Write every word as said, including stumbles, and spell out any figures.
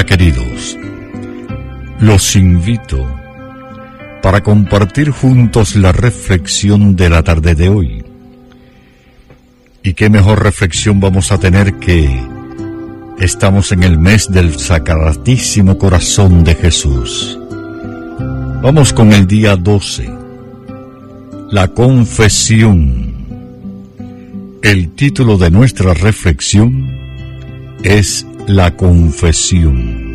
Hola queridos, los invito para compartir juntos la reflexión de la tarde de hoy. Y qué mejor reflexión vamos a tener que estamos en el mes del Sacratísimo Corazón de Jesús. Vamos con el día doce, la confesión. El título de nuestra reflexión es La confesión.